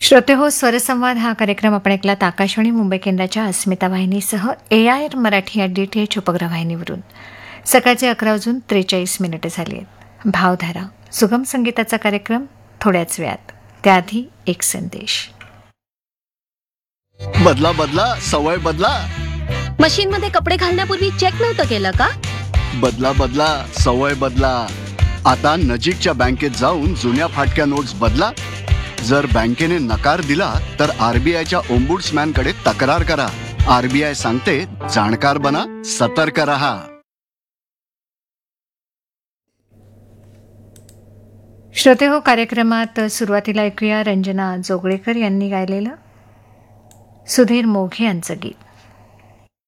श्रोते हो, स्वरसंवाद हा कार्यक्रम आपण ऐकलात आकाशवाणी मुंबई केंद्राच्या अस्मिता वाहिनीसह AIR मराठी या DTH उपग्रह वाहिनीवरून. सकाळचे 11:43 झाली आहेत. भावधारा सुगम संगीताचा कार्यक्रम थोड्याच वेळात. त्याआधी एक संदेश. बदला बदला सवय बदला. मशीन मध्ये कपडे घालण्यापूर्वी चेक नव्हतं केलं का? बदला बदला सवय बदला. आता नजीकच्या बँकेत जाऊन जुन्या फाटक्या नोट्स बदला. जर बँकेने नकार दिला तर RBIच्या ओम्बुड्समॅन कडे तक्रार करा. RBI सांगते, जाणकार बना, सतर्क रहा. श्रोते हो, कार्यक्रमात सुरुवातीला ऐकूया रंजना जोगळेकर यांनी गायलेलं सुधीर मोघे यांचं गीत.